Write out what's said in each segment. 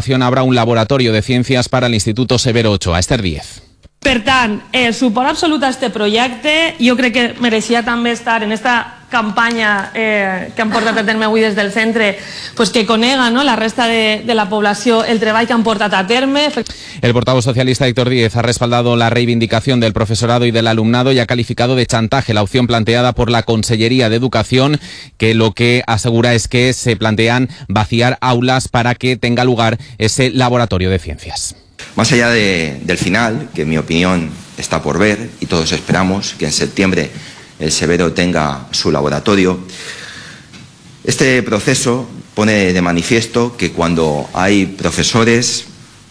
Educación abra un laboratorio de ciencias para el Instituto Severo Ochoa. Esther Díez. Per tant, suport absolut a este projecte. Jo crec que mereixia també estar en esta campanya que han portat a terme avui des del centre, pues que conega, ¿no?, la resta de la població el treball que han portat a terme. El portavoz socialista Héctor Díez ha respaldado la reivindicación del profesorado y del alumnado y ha calificado de chantaje la opción planteada por la Consellería de Educación, que lo que asegura es que se plantean vaciar aulas para que tenga lugar ese laboratorio de ciencias. Más allá del final, que en mi opinión está por ver, y todos esperamos que en septiembre el Severo tenga su laboratorio, este proceso pone de manifiesto que cuando hay profesores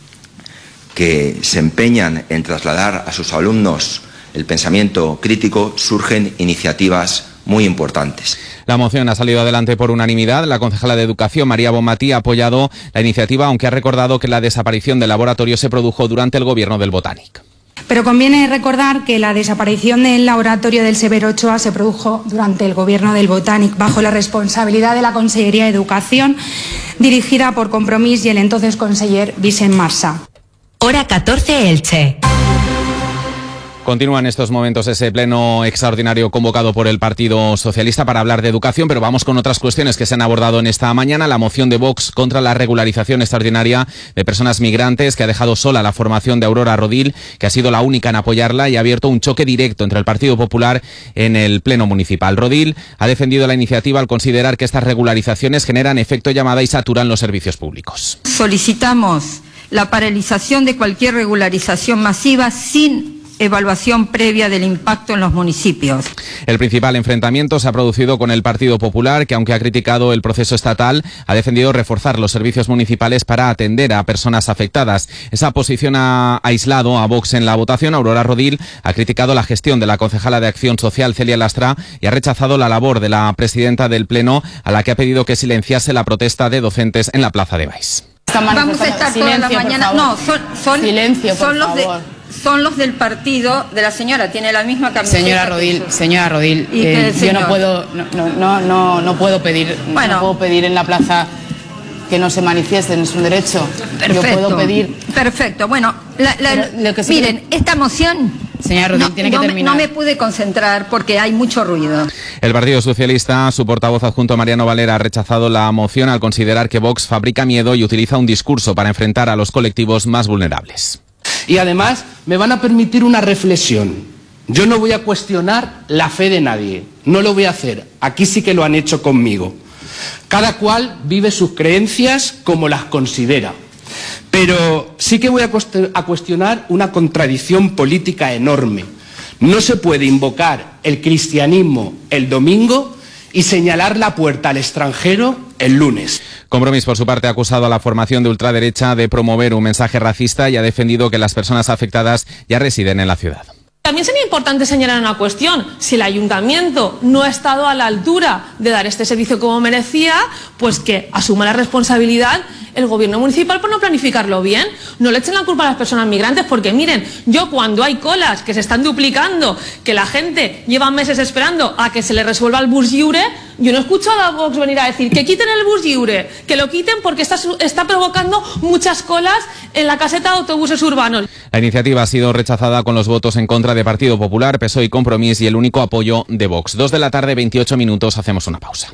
que se empeñan en trasladar a sus alumnos el pensamiento crítico, surgen iniciativas muy importantes. La moción ha salido adelante por unanimidad. La concejala de Educación, María Bonmatí, ha apoyado la iniciativa, aunque ha recordado que la desaparición del laboratorio se produjo durante el gobierno del Botànic. Pero conviene recordar que la desaparición del laboratorio del Severo Ochoa se produjo durante el gobierno del Botànic, bajo la responsabilidad de la Consellería de Educación, dirigida por Compromís y el entonces conseller Vicent Marsà. Hora 14, Elche. Continúa en estos momentos ese pleno extraordinario convocado por el Partido Socialista para hablar de educación, pero vamos con otras cuestiones que se han abordado en esta mañana. La moción de Vox contra la regularización extraordinaria de personas migrantes, que ha dejado sola la formación de Aurora Rodil, que ha sido la única en apoyarla, y ha abierto un choque directo entre el Partido Popular en el pleno municipal. Rodil ha defendido la iniciativa al considerar que estas regularizaciones generan efecto llamada y saturan los servicios públicos. Solicitamos la paralización de cualquier regularización masiva sin evaluación previa del impacto en los municipios. El principal enfrentamiento se ha producido con el Partido Popular, que aunque ha criticado el proceso estatal, ha defendido reforzar los servicios municipales para atender a personas afectadas. Esa posición ha aislado a Vox en la votación. Aurora Rodil ha criticado la gestión de la concejala de Acción Social, Celia Lastra, y ha rechazado la labor de la presidenta del Pleno, a la que ha pedido que silenciase la protesta de docentes en la Plaza de Baix. Vamos a estar toda la mañana. No, silencio, por favor. Son los del partido de la señora, tiene la misma camiseta. Señora Rodil, yo no puedo pedir, bueno, no puedo pedir en la plaza que no se manifiesten, es un derecho. Perfecto, yo puedo pedir. Perfecto, bueno, miren, esta moción, señora Rodil, tiene que terminar. No me pude concentrar porque hay mucho ruido. El Partido Socialista, su portavoz adjunto Mariano Valera, ha rechazado la moción al considerar que Vox fabrica miedo y utiliza un discurso para enfrentar a los colectivos más vulnerables. Y además me van a permitir una reflexión. Yo no voy a cuestionar la fe de nadie, no lo voy a hacer. Aquí sí que lo han hecho conmigo. Cada cual vive sus creencias como las considera. Pero sí que voy a cuestionar una contradicción política enorme. No se puede invocar el cristianismo el domingo y señalar la puerta al extranjero el lunes. Compromís, por su parte, ha acusado a la formación de ultraderecha de promover un mensaje racista y ha defendido que las personas afectadas ya residen en la ciudad. También sería importante señalar una cuestión. Si el ayuntamiento no ha estado a la altura de dar este servicio como merecía, pues que asuma la responsabilidad el gobierno municipal por no planificarlo bien. No le echen la culpa a las personas migrantes, porque miren, yo cuando hay colas que se están duplicando, que la gente lleva meses esperando a que se le resuelva el bus lliure, yo no he escuchado a Vox venir a decir que quiten el bus lliure, que lo quiten porque está provocando muchas colas en la caseta de autobuses urbanos. La iniciativa ha sido rechazada con los votos en contra de Partido Popular, PSOE y Compromís y el único apoyo de Vox. 2 de la tarde, 28 minutos, hacemos una pausa.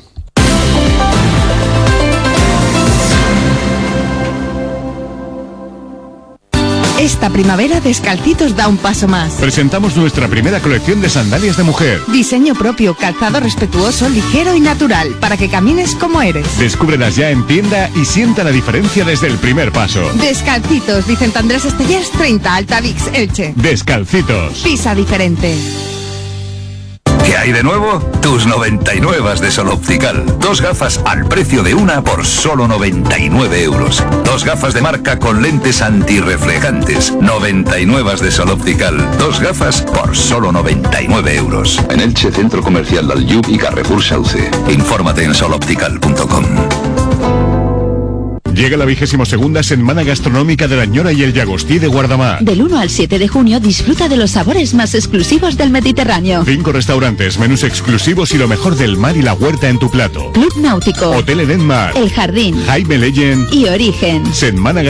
Esta primavera Descalcitos da un paso más. Presentamos nuestra primera colección de sandalias de mujer. Diseño propio, calzado respetuoso, ligero y natural, para que camines como eres. Descúbrelas ya en tienda y sienta la diferencia desde el primer paso. Descalcitos, Vicente Andrés Estellers 30, Altavix, Elche. Descalcitos. Pisa diferente. ¿Qué hay de nuevo? Tus 99 de Sol Optical. 2 gafas al precio de una por solo 99 euros. 2 gafas de marca con lentes antirreflejantes. 99 de Sol Optical. 2 gafas por solo 99 euros. En Elche, Centro Comercial Dalyub y Carrefour Sauce. Infórmate en soloptical.com. Llega la 22ª Setmana Gastronómica de la Ñora y el Llagostí de Guardamar. Del 1 al 7 de junio disfruta de los sabores más exclusivos del Mediterráneo. 5 restaurantes, menús exclusivos y lo mejor del mar y la huerta en tu plato. Club Náutico, Hotel Eden Mar, El Jardín, Jaime Legend y Origen. Setmana